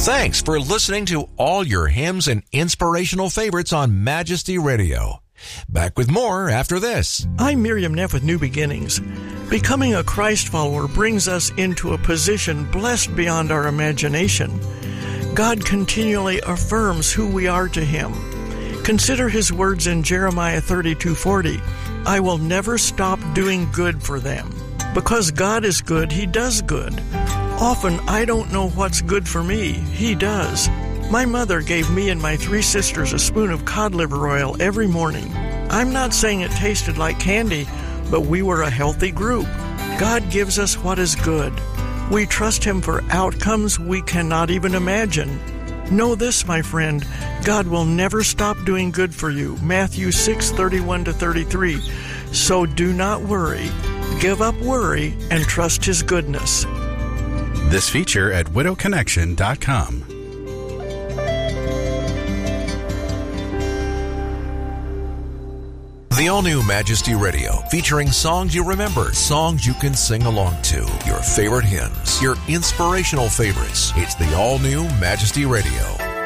Thanks for listening to all your hymns and inspirational favorites on Majesty Radio. Back with more after this. I'm Miriam Neff with New Beginnings. Becoming a Christ follower brings us into a position blessed beyond our imagination. God continually affirms who we are to Him. Consider His words in Jeremiah 32:40. I will never stop doing good for them. Because God is good, He does good. Often I don't know what's good for me. He does. My mother gave me and my 3 sisters a spoon of cod liver oil every morning. I'm not saying it tasted like candy, but we were a healthy group. God gives us what is good. We trust Him for outcomes we cannot even imagine. Know this, my friend, God will never stop doing good for you. Matthew 6:31-33. So do not worry. Give up worry and trust His goodness. This feature at widowconnection.com. The all-new Majesty Radio, featuring songs you remember, songs you can sing along to, your favorite hymns, your inspirational favorites. It's the all-new Majesty Radio.